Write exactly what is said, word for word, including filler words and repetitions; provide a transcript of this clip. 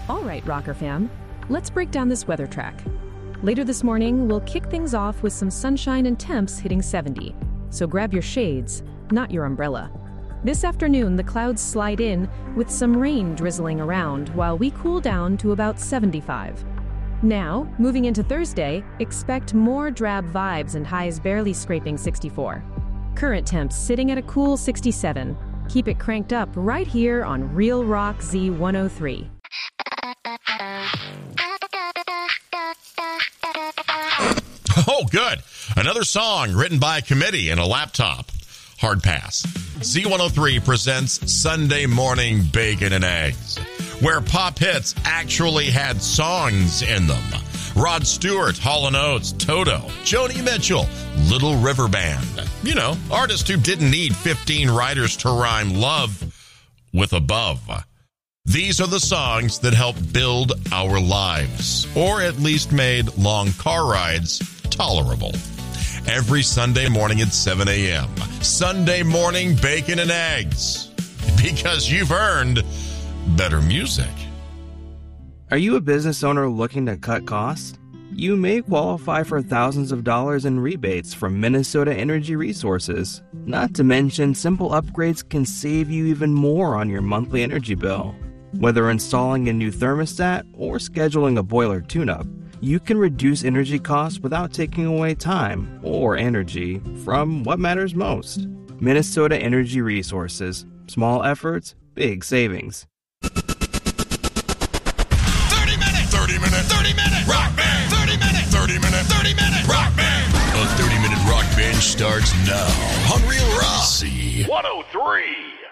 All right, Rocker fam, let's break down this weather track. Later this morning, we'll kick things off with some sunshine and temps hitting seventy. So grab your shades, not your umbrella. This afternoon, the clouds slide in with some rain drizzling around while we cool down to about seventy-five. Now, moving into Thursday, expect more drab vibes and highs barely scraping sixty-four. Current temps sitting at a cool sixty-seven. Keep it cranked up right here on Real Rock Z one oh three. Oh, good. Another song written by a committee and a laptop. Hard pass. Z one oh three presents Sunday Morning Bacon and Eggs, where pop hits actually had songs in them. Rod Stewart, Hall and Oates, Toto, Joni Mitchell, Little River Band. You know, artists who didn't need fifteen writers to rhyme love with above. These are the songs that helped build our lives, or at least made long car rides tolerable. Every Sunday morning at seven a.m. Sunday Morning Bacon and Eggs. Because you've earned better music. Are you a business owner looking to cut costs? You may qualify for thousands of dollars in rebates from Minnesota Energy Resources. Not to mention, simple upgrades can save you even more on your monthly energy bill. Whether installing a new thermostat or scheduling a boiler tune-up, you can reduce energy costs without taking away time or energy from what matters most. Minnesota Energy Resources. Small efforts, big savings. thirty minute, thirty minute, thirty minute rock band. thirty minute, thirty minute, thirty minute rock band. A thirty minute rock band starts now on Real Rock Z one oh three.